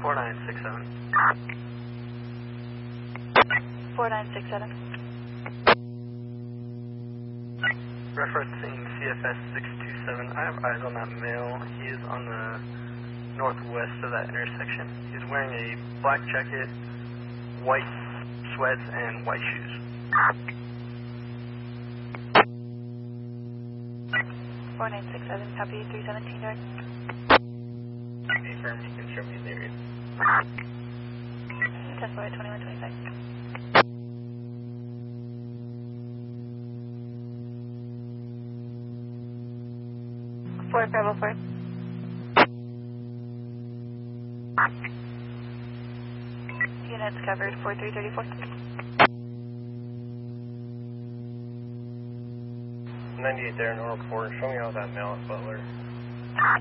4967. 4967. Referencing CFS 627, I have eyes on that male. He is on the northwest of that intersection. He's wearing a black jacket, white sweats, and white shoes. 4967, copy 317 direct. Confirm you can show me the area. 10-4, 2125. Ford Bravo 4. Units covered 4334. 98 there, North 4. Show me all that male at Butler.